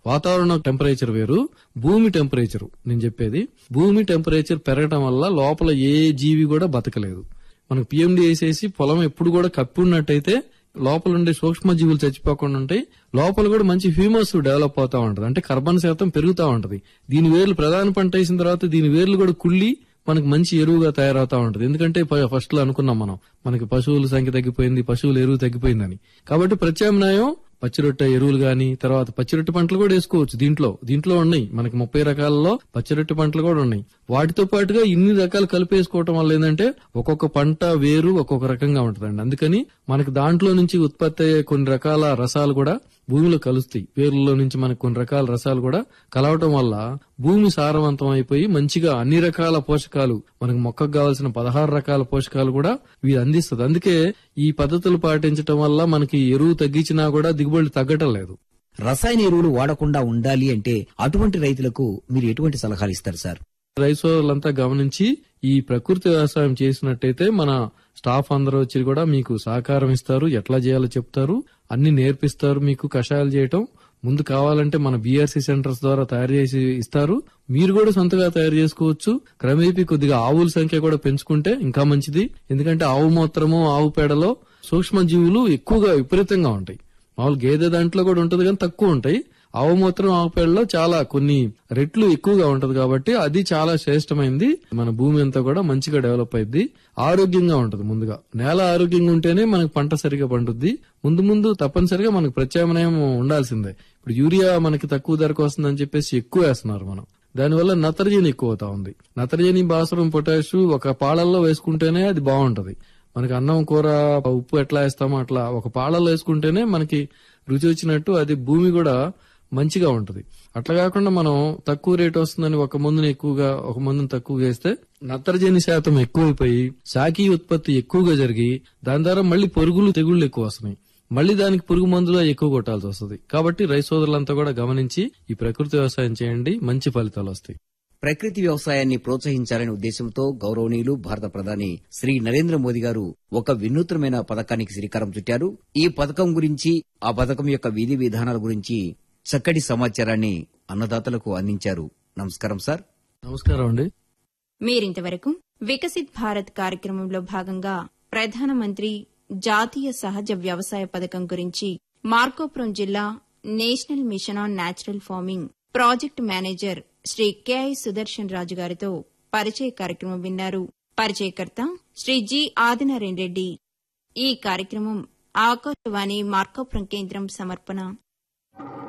వాతావరణ టెంపరేచర్ వేరు, భూమి టెంపరేచర్. నేను చెప్పేది భూమి టెంపరేచర్ పెరగడం వల్ల లోపల ఏ జీవి కూడా బతకలేదు. మనకు పిఎండి వేసేసి పొలం ఎప్పుడు కూడా కప్పి ఉన్నట్టయితే లోపల ఉండే సూక్ష్మ జీవులు చచ్చిపోకుండా ఉంటాయి. లోపల కూడా మంచి హ్యూమస్ డెవలప్ అవుతా ఉంటది, అంటే కార్బన్ శాతం పెరుగుతా ఉంటది. దీని వేర్లు ప్రధాన పంట వేసిన తర్వాత దీని వేర్లు కూడా కుళ్ళి మనకు మంచి ఎరువుగా తయారవుతా ఉంటది. ఎందుకంటే ఫస్ట్ లో అనుకున్నాం మనం, మనకి పశువుల సంఖ్య తగ్గిపోయింది, పశువుల ఎరువు తగ్గిపోయిందని. కాబట్టి ప్రత్యామ్నాయం పచ్చిరొట్ట ఎరువులు గాని, తర్వాత పచ్చిరొట్ట పంటలు కూడా వేసుకోవచ్చు. దీంట్లో ఉన్నాయి మనకి 30 రకాలలో పచ్చిరొట్ట పంటలు కూడా ఉన్నాయి. వాటితో పాటుగా ఇన్ని రకాలు కలిపేసుకోవటం వల్ల ఏంటంటే ఒక్కొక్క పంట వేరు ఒక్కొక్క రకంగా ఉంటదండి. అందుకని మనకి దాంట్లో నుంచి ఉత్పత్తి అయ్యే కొన్ని రకాల రసాలు కూడా భూమిలో కలుస్తాయి. వేర్లలో నుంచి మనకు కొన్ని రకాల రసాలు కూడా కలవటం వల్ల భూమి సారవంతం అయిపోయి మంచిగా అన్ని రకాల పోషకాలు, మనకు మొక్కకు కావాల్సిన 16 రకాల పోషకాలు కూడా ఇవి అందిస్తుంది. అందుకే ఈ పద్ధతులు పాటించడం వల్ల మనకి ఎరువు తగ్గించినా కూడా దిగుబడి తగ్గటం లేదు. రసాయన ఎరువులు వాడకుండా ఉండాలి అంటే అటువంటి రైతులకు మీరు ఎటువంటి సలహాలు ఇస్తారు సార్? రైతు సోదరులంతా గమనించి ఈ ప్రకృతి వ్యవసాయం చేసినట్టయితే మన స్టాఫ్ అందరూ వచ్చి కూడా మీకు సహకారం ఇస్తారు, ఎట్లా చేయాలో చెప్తారు, అన్ని నేర్పిస్తారు. మీకు కషాయాలు చేయటం ముందు కావాలంటే మన బీఆర్సీ సెంటర్స్ ద్వారా తయారు చేసి ఇస్తారు. మీరు కూడా సొంతగా తయారు చేసుకోవచ్చు. క్రమేపీ కొద్దిగా ఆవుల సంఖ్య కూడా పెంచుకుంటే ఇంకా మంచిది. ఎందుకంటే ఆవు మూత్రము, ఆవు పేడలో సూక్ష్మ జీవులు ఎక్కువగా విపరీతంగా ఉంటాయి. మామూలు గేదె దాంట్లో కూడా ఉంటది కానీ తక్కువ ఉంటాయి. ఆవు మూత్రం, ఆవు పేడలో చాలా కొన్ని రెట్లు ఎక్కువగా ఉంటది. కాబట్టి అది చాలా శ్రేష్టమైంది. మన భూమి అంతా కూడా మంచిగా డెవలప్ అయింది, ఆరోగ్యంగా ఉంటది. ముందుగా నేల ఆరోగ్యంగా ఉంటేనే మనకు పంట సరిగా పండుద్ది. ముందు తప్పనిసరిగా మనకు ప్రత్యామ్నాయం ఉండాల్సిందే. ఇప్పుడు యూరియా మనకి తక్కువ ధరకు వస్తుందని చెప్పేసి ఎక్కువ వేస్తున్నారు మనం. దానివల్ల నత్రజని ఎక్కువ అవుతా ఉంది. నత్రజని, భాస్వరం, పొటాషు ఒక పాలల్లో వేసుకుంటేనే అది బాగుంటది. మనకి అన్నం, కూర, ఉప్పు ఎట్లా వేస్తామో అట్లా ఒక పాలల్లో వేసుకుంటేనే మనకి రుచి వచ్చినట్టు అది భూమి కూడా మంచిగా ఉంటది. అట్లా కాకుండా మనం తక్కువ రేటు వస్తుందని ఒక మందుని తక్కువగా వేస్తే నత్రజని శాతం ఎక్కువైపోయి శాఖీ ఉత్పత్తి ఎక్కువగా జరిగి దాని ద్వారా మళ్లీ పురుగులు, తెగుళ్లు ఎక్కువ వస్తున్నాయి. మళ్లీ దానికి పురుగు మందులు ఎక్కువ కొట్టాల్సి వస్తుంది. కాబట్టి రైతు సోదరులంతా కూడా గమనించి ఈ ప్రకృతి వ్యవసాయం చేయండి, మంచి ఫలితాలు వస్తాయి. ప్రకృతి వ్యవసాయాన్ని ప్రోత్సహించాలనే ఉద్దేశంతో గౌరవనీయులు భారత ప్రధాని శ్రీ నరేంద్ర మోదీ గారు ఒక వినూత్నమైన పథకానికి శ్రీకారం చుట్టారు. ఈ పథకం గురించి, ఆ పథకం యొక్క విధి విధానాల గురించి చక్కటి సమాచారాన్ని అన్నదాతలకు అందించారు. నమస్కారం సార్. నమస్కారం అండి. మీరింతవరకు వికసిత్ భారత్ కార్యక్రమంలో భాగంగా ప్రధానమంత్రి జాతీయ సహజ వ్యవసాయ పథకం గురించి మార్కాపురం జిల్లా national mission on natural farming project manager Shri KI Sudarshan రాజు గారితో పరిచయ కార్యక్రమం విన్నారు. పరిచయకర్త శ్రీ జి ఆదినారాయణ రెడ్డి. ఈ కార్యక్రమం ఆకాశవాణి మార్కాపురం కేంద్రం సమర్పణ.